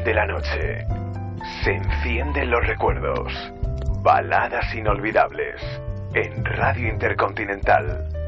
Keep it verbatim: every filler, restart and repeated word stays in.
de la noche. Se encienden los recuerdos. Baladas inolvidables en Radio Intercontinental.